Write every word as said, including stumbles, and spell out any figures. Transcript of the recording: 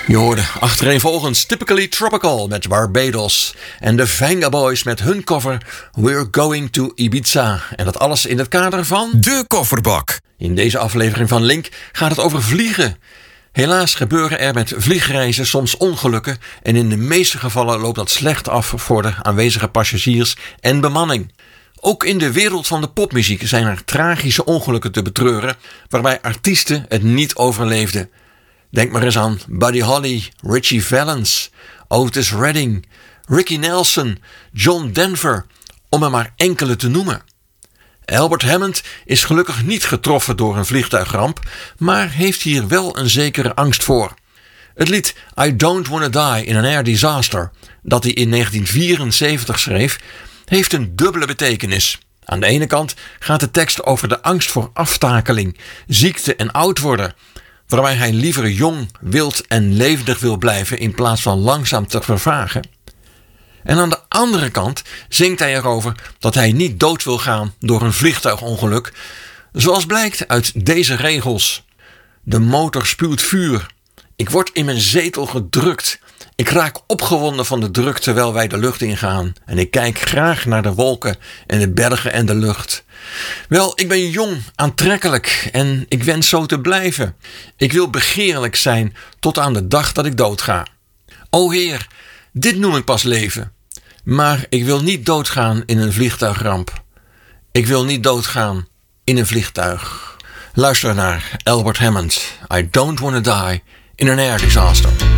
Je hoorde achtereenvolgens Typically Tropical met Barbados en de Venga Boys met hun cover We're Going to Ibiza. En dat alles in het kader van De Kofferbak. In deze aflevering van Link gaat het over vliegen. Helaas gebeuren er met vliegreizen soms ongelukken en in de meeste gevallen loopt dat slecht af voor de aanwezige passagiers en bemanning. Ook in de wereld van de popmuziek zijn er tragische ongelukken te betreuren waarbij artiesten het niet overleefden. Denk maar eens aan Buddy Holly, Ritchie Valens, Otis Redding, Ricky Nelson, John Denver, om er maar enkele te noemen. Albert Hammond is gelukkig niet getroffen door een vliegtuigramp, maar heeft hier wel een zekere angst voor. Het lied I Don't Wanna Die in an Air Disaster, dat hij in negentien vierenzeventig schreef, heeft een dubbele betekenis. Aan de ene kant gaat de tekst over de angst voor aftakeling, ziekte en oud worden, waarbij hij liever jong, wild en levendig wil blijven in plaats van langzaam te vervagen. En aan de andere kant zingt hij erover dat hij niet dood wil gaan door een vliegtuigongeluk, zoals blijkt uit deze regels. De motor spuwt vuur. Ik word in mijn zetel gedrukt. Ik raak opgewonden van de druk terwijl wij de lucht ingaan. En ik kijk graag naar de wolken en de bergen en de lucht. Wel, ik ben jong, aantrekkelijk en ik wens zo te blijven. Ik wil begeerlijk zijn tot aan de dag dat ik doodga. O Heer, dit noem ik pas leven. Maar ik wil niet doodgaan in een vliegtuigramp. Ik wil niet doodgaan in een vliegtuig. Luister naar Albert Hammond. I don't wanna die in an air disaster.